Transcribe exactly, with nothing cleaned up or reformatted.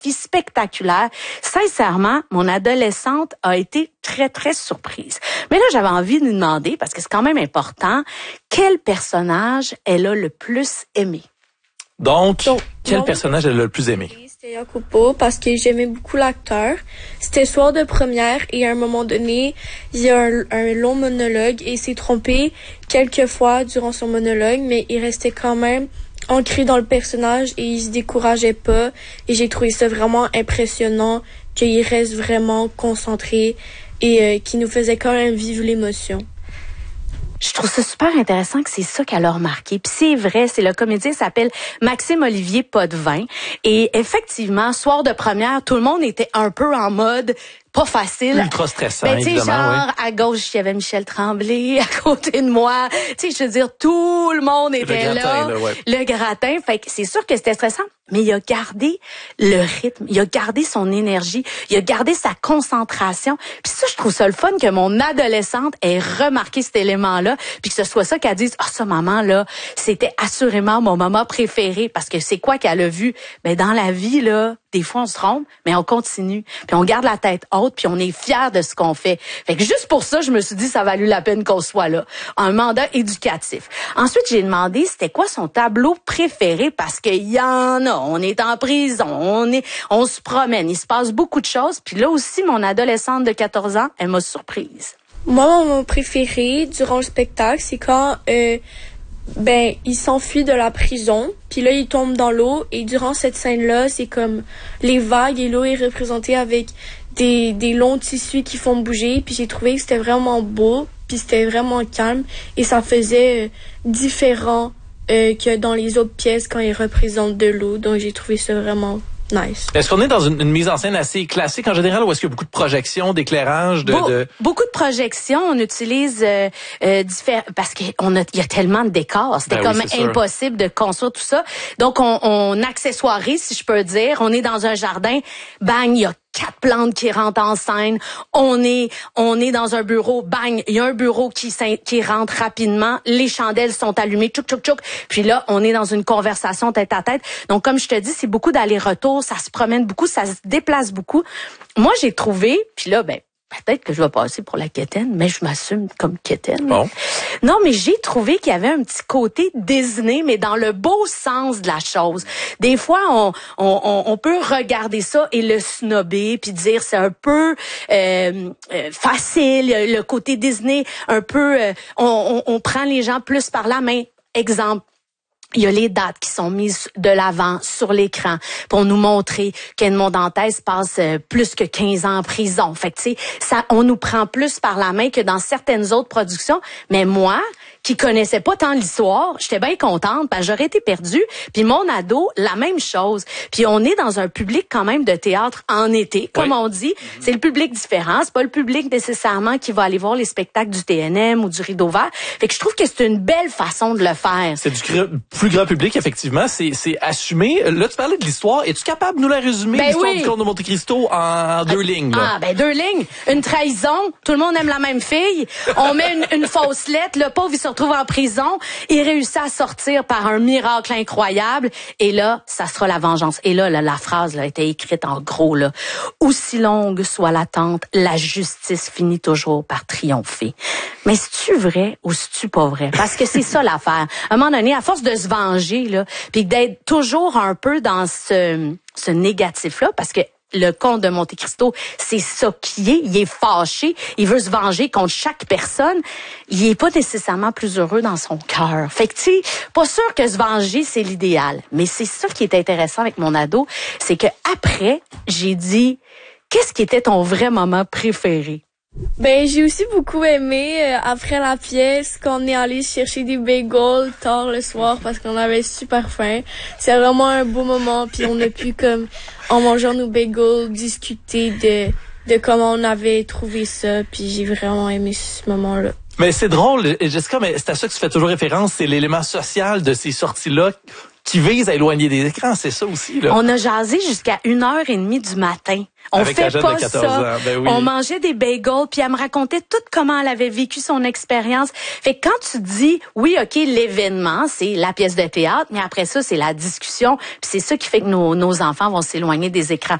puis spectaculaire. Sincèrement, mon adolescente a été très, très surprise. Mais là, j'avais envie de lui demander, parce que c'est quand même important, quel personnage elle a le plus aimé? Donc, Donc quel mon personnage elle a le plus aimé? C'était Jacopo parce que j'aimais beaucoup l'acteur. C'était soir de première et à un moment donné, il y a un, un long monologue et il s'est trompé quelques fois durant son monologue, mais il restait quand même ancré dans le personnage et il se décourageait pas. Et j'ai trouvé ça vraiment impressionnant qu'il reste vraiment concentré et euh, qu'il nous faisait quand même vivre l'émotion. Je trouve ça super intéressant que c'est ça qu'elle a remarqué. Puis c'est vrai, c'est le comédien s'appelle Maxime Olivier Potvin. Et effectivement, soir de première, tout le monde était un peu en mode pas facile. Ultra stressant, ben, évidemment, genre, oui. à gauche, il y avait Michel Tremblay, à côté de moi. Tu sais, je veux dire, tout le monde était le gratin, là. là ouais. Le gratin. Fait que c'est sûr que c'était stressant. Mais il a gardé le rythme. Il a gardé son énergie. Il a gardé sa concentration. Puis ça, je trouve ça le fun que mon adolescente ait remarqué cet élément-là. Puis que ce soit ça qu'elle dise, ah, oh, ça, maman, là, c'était assurément mon moment préféré. Parce que c'est quoi qu'elle a vu? Ben, dans la vie, là, des fois, on se trompe, mais on continue. Puis on garde la tête haute, puis on est fiers de ce qu'on fait. Fait que juste pour ça, je me suis dit, ça valut la peine qu'on soit là. Un mandat éducatif. Ensuite, j'ai demandé, c'était quoi son tableau préféré? Parce qu'il y en a. On est en prison, on est, on se promène. Il se passe beaucoup de choses. Puis là aussi, mon adolescente de quatorze ans, elle m'a surprise. Moi, mon moment préféré durant le spectacle, c'est quand... Euh, ben il s'enfuit de la prison, puis là il tombe dans l'eau et durant cette scène-là, c'est comme les vagues et l'eau est représentée avec des des longs tissus qui font bouger, puis j'ai trouvé que c'était vraiment beau, puis c'était vraiment calme et ça faisait euh, différent euh, que dans les autres pièces quand ils représentent de l'eau. Donc j'ai trouvé ça vraiment nice. Est-ce qu'on est dans une, une mise en scène assez classique en général ou est-ce qu'il y a beaucoup de projections, d'éclairage, de, Be- de... Beaucoup de projections. On utilise euh, euh, différents parce qu'il y a tellement de décors. C'était Ben comme oui, c'est impossible sûr. de construire tout ça. Donc on, on accessoirise, si je peux dire. On est dans un jardin. Bang, il y a quatre plantes qui rentrent en scène. On est, on est dans un bureau. Bang, il y a un bureau qui, qui rentre rapidement. Les chandelles sont allumées. Tchouk, tchouk, tchouk. Puis là, on est dans une conversation tête à tête. Donc, comme je te dis, c'est beaucoup d'aller-retour. Ça se promène beaucoup. Ça se déplace beaucoup. Moi, j'ai trouvé, puis là, ben, peut-être que je vais passer pour la quétaine, mais je m'assume comme quétaine. Bon. Non, mais j'ai trouvé qu'il y avait un petit côté Disney, mais dans le beau sens de la chose. Des fois, on, on, on peut regarder ça et le snobber, puis dire c'est un peu euh, euh, facile, le côté Disney, un peu, euh, on, on, on prend les gens plus par la main. Exemple. Il y a les dates qui sont mises de l'avant sur l'écran pour nous montrer qu'Edmond Dantès passe plus que quinze ans en prison. Fait que tu sais, ça, on nous prend plus par la main que dans certaines autres productions. Mais moi, qui connaissais pas tant l'histoire, j'étais bien contente parce que j'aurais été perdue. Puis mon ado, la même chose. Puis on est dans un public quand même de théâtre en été, comme oui. on dit. C'est le public différent. C'est pas le public nécessairement qui va aller voir les spectacles du T N M ou du Rideau Vert. Fait que je trouve que c'est une belle façon de le faire. C'est du gr- plus grand public, effectivement. C'est, c'est assumé. Là, tu parlais de l'histoire. Es-tu capable de nous la résumer, ben l'histoire oui. du Comte de Monte Cristo, en deux ah, lignes? Là? Ah, ben deux lignes. Une trahison. Tout le monde aime la même fille. On met une, une fausse lettre. Le pauvre, il se retrouve en prison. Il réussit à sortir par un miracle incroyable. Et là, ça sera la vengeance. Et là, là la phrase là, était écrite en gros. Là. Aussi longue soit l'attente, la justice finit toujours par triompher. Mais c'est-tu vrai ou c'est-tu pas vrai? Parce que c'est ça l'affaire. À un moment donné, à force de se venger, là, puis d'être toujours un peu dans ce, ce négatif-là, parce que le comte de Monte Cristo, c'est ça qui est. Il est fâché. Il veut se venger contre chaque personne. Il est pas nécessairement plus heureux dans son cœur. Fait que, tu sais, pas sûr que se venger, c'est l'idéal. Mais c'est ça qui est intéressant avec mon ado. C'est que après, j'ai dit, qu'est-ce qui était ton vrai moment préféré? Ben, j'ai aussi beaucoup aimé, euh, après la pièce, qu'on est allé chercher des bagels tard le soir parce qu'on avait super faim. C'est vraiment un beau moment, puis on a pu, comme, en mangeant nos bagels, discuter de, de comment on avait trouvé ça, puis j'ai vraiment aimé ce moment-là. Mais c'est drôle, Jessica, mais c'est à ça que tu fais toujours référence, c'est l'élément social de ces sorties-là qui vise à éloigner des écrans, c'est ça aussi, là. On a jasé jusqu'à une heure et demie du matin. On Avec fait la jeune pas de quatorze ça. ans, ben oui. On mangeait des bagels, puis elle me racontait tout comment elle avait vécu son expérience. Fait que quand tu dis, oui, OK, l'événement, c'est la pièce de théâtre, mais après ça, c'est la discussion, puis c'est ça qui fait que nos, nos enfants vont s'éloigner des écrans.